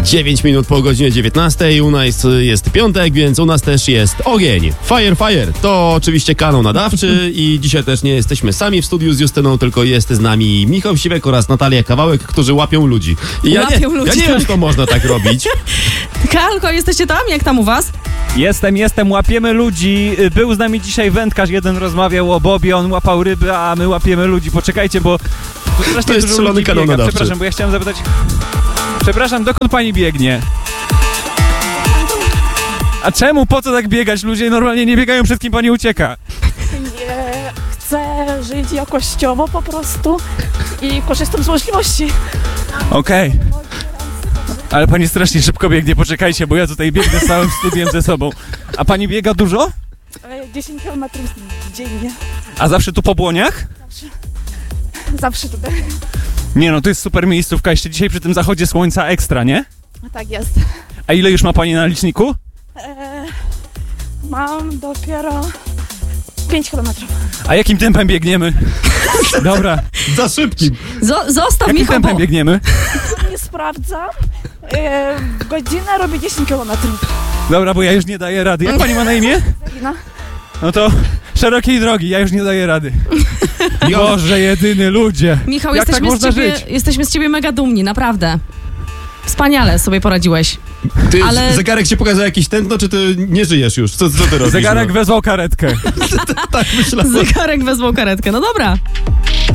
9 minut po godzinie 19. U nas jest piątek, więc u nas też jest ogień. Fire. To oczywiście kanał nadawczy i dzisiaj też nie jesteśmy sami w studiu z Justyną, tylko jest z nami Michał Siwek oraz Natalia Kawałek, którzy łapią ludzi. I ja nie wiem, czy to można tak robić. Kalko, jesteście tam? Jak tam u was? Jestem, łapiemy ludzi. Był z nami dzisiaj wędkarz, jeden rozmawiał o Bobie, on łapał ryby, a my łapiemy ludzi. Poczekajcie, bo to jest szalony kanał nadawczy. Przepraszam, bo ja chciałem zapytać... Przepraszam, dokąd pani biegnie? A czemu? Po co tak biegać? Ludzie normalnie nie biegają, przed kim pani ucieka. Nie, chcę żyć jakościowo po prostu i korzystam z możliwości. Okej. Ale pani strasznie szybko biegnie, poczekajcie, bo ja tutaj biegnę z całym studiem ze sobą. A pani biega dużo? 10 km dziennie. A zawsze tu po Błoniach? Zawsze tutaj. Nie no, to jest super miejscówka, jeszcze dzisiaj przy tym zachodzie słońca ekstra, nie? Tak jest. A ile już ma pani na liczniku? Mam dopiero 5 km. A jakim tempem biegniemy? Dobra. Za szybkim. Zostaw Jakim Michał, tempem biegniemy? Nie sprawdzam. W godzinę robię 10 km. Dobra, bo ja już nie daję rady. Jak pani ma na imię? Zagina. No to szerokiej drogi, ja już nie daję rady. Boże, jedyny ludzie. Michał, jak tak można żyć? Jesteśmy z ciebie mega dumni, naprawdę. Wspaniale sobie poradziłeś. Ty, zegarek ci pokazał jakieś tętno, czy ty nie żyjesz już? Co ty robisz? Zegarek wezwał karetkę. Tak myślałem. Zegarek wezwał karetkę, no dobra.